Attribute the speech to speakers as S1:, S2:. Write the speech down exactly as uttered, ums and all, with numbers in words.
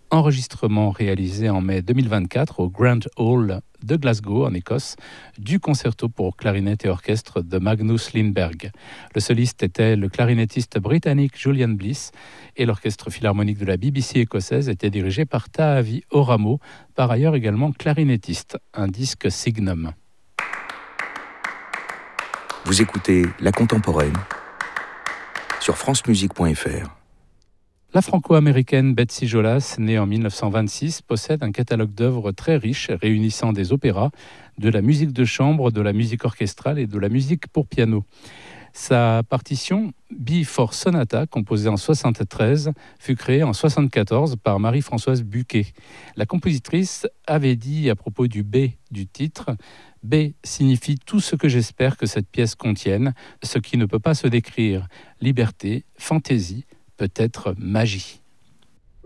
S1: Enregistrement réalisé en mai deux mille vingt-quatre au Grand Hall de Glasgow, en Écosse, du concerto pour clarinette et orchestre de Magnus Lindberg. Le soliste était le clarinettiste britannique Julian Bliss et l'orchestre philharmonique de la B B C écossaise était dirigé par Taavi Oramo, par ailleurs également clarinettiste, un disque Signum.
S2: Vous écoutez La Contemporaine sur francemusique point f r.
S1: La franco-américaine Betsy Jolas, née en mille neuf cent vingt-six, possède un catalogue d'œuvres très riche réunissant des opéras, de la musique de chambre, de la musique orchestrale et de la musique pour piano. Sa partition B for Sonata, composée en soixante-treize, fut créée en soixante-quatorze par Marie-Françoise Buquet. La compositrice avait dit à propos du B du titre « B signifie tout ce que j'espère que cette pièce contienne, ce qui ne peut pas se décrire, liberté, fantaisie, peut-être magie ».